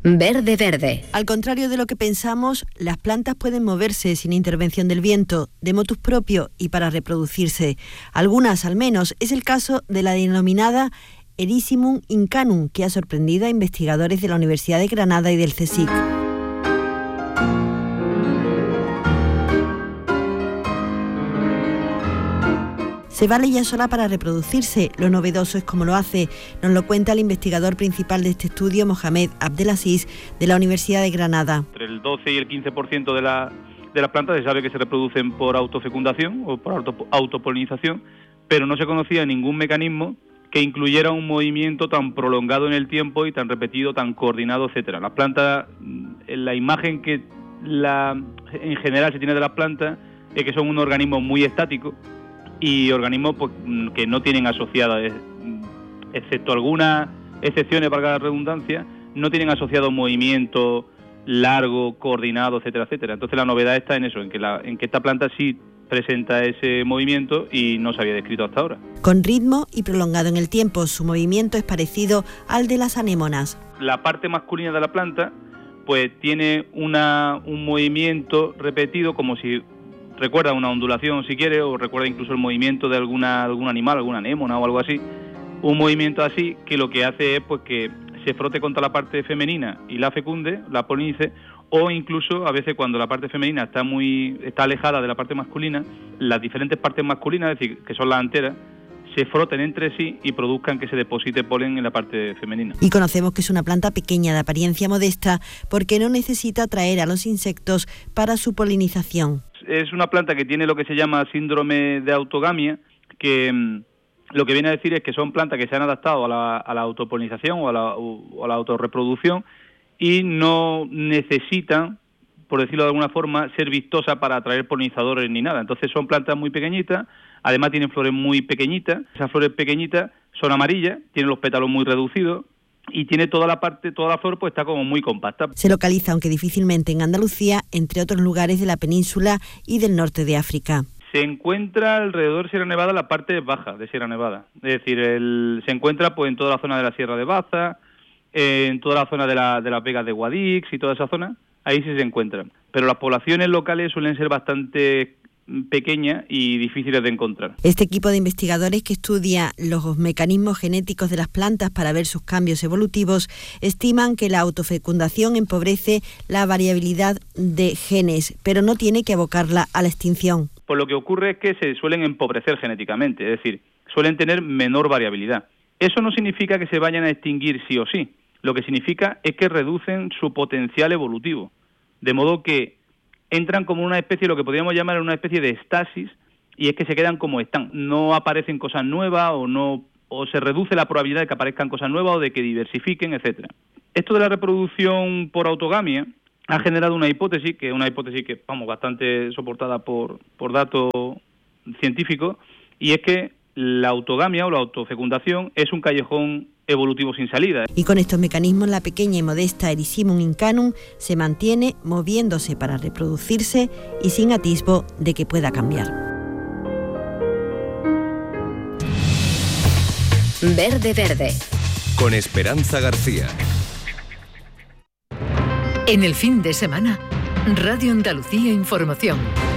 Verde Verde. Al contrario de lo que pensamos, las plantas pueden moverse sin intervención del viento, de motus propio y para reproducirse. Algunas, al menos, es el caso de la denominada Erysimum incanum, que ha sorprendido a investigadores de la Universidad de Granada y del CSIC. Se vale ya sola para reproducirse. Lo novedoso es cómo lo hace. Nos lo cuenta el investigador principal de este estudio, Mohamed Abdelaziz, de la Universidad de Granada. Entre el 12 y el 15% de las plantas se sabe que se reproducen por autofecundación o por autopolinización, pero no se conocía ningún mecanismo que incluyera un movimiento tan prolongado en el tiempo y tan repetido, tan coordinado, etcétera. Las plantas, la imagen que en general se tiene de las plantas es que son un organismo muy estático y organismos pues, que no tienen asociadas, excepto algunas excepciones para la redundancia, no tienen asociado movimiento largo, coordinado, etcétera, etcétera. Entonces la novedad está en eso, en que esta planta sí presenta ese movimiento y no se había descrito hasta ahora. Con ritmo y prolongado en el tiempo, su movimiento es parecido al de las anémonas. La parte masculina de la planta pues tiene un movimiento repetido como si recuerda una ondulación si quiere, o recuerda incluso el movimiento de algún animal, alguna anémona o algo así, un movimiento así que lo que hace es pues que se frote contra la parte femenina y la fecunde, la polinice, o incluso a veces cuando la parte femenina está alejada de la parte masculina, las diferentes partes masculinas, es decir, que son las anteras, se froten entre sí y produzcan que se deposite polen en la parte femenina. Y conocemos que es una planta pequeña de apariencia modesta porque no necesita atraer a los insectos para su polinización. Es una planta que tiene lo que se llama síndrome de autogamia, que lo que viene a decir es que son plantas que se han adaptado a la autopolinización o a la autorreproducción y no necesitan, por decirlo de alguna forma, ser vistosas para atraer polinizadores ni nada. Entonces son plantas muy pequeñitas, además tienen flores muy pequeñitas, esas flores pequeñitas son amarillas, tienen los pétalos muy reducidos y tiene toda la flor pues está como muy compacta. Se localiza, aunque difícilmente, en Andalucía, entre otros lugares de la península y del norte de África. Se encuentra alrededor de Sierra Nevada, la parte baja de Sierra Nevada, es decir, se encuentra pues en toda la zona de la Sierra de Baza, en toda la zona de las Vegas de Guadix y toda esa zona, ahí sí se encuentran. Pero las poblaciones locales suelen ser bastante pequeñas y difíciles de encontrar. Este equipo de investigadores que estudia los mecanismos genéticos de las plantas para ver sus cambios evolutivos estiman que la autofecundación empobrece la variabilidad de genes, pero no tiene que abocarla a la extinción. Pues lo que ocurre es que se suelen empobrecer genéticamente, es decir, suelen tener menor variabilidad. Eso no significa que se vayan a extinguir sí o sí, lo que significa es que reducen su potencial evolutivo, de modo que entran como una especie, lo que podríamos llamar una especie de estasis, y es que se quedan como están, no aparecen cosas nuevas o se reduce la probabilidad de que aparezcan cosas nuevas o de que diversifiquen, etcétera. Esto de la reproducción por autogamia ha generado una hipótesis que vamos, bastante soportada por datos científicos, y es que la autogamia o la autofecundación es un callejón evolutivo sin salida. Y con estos mecanismos la pequeña y modesta Erysimum incanum se mantiene moviéndose para reproducirse y sin atisbo de que pueda cambiar. Verde Verde. Con Esperanza García. En el fin de semana, Radio Andalucía Información.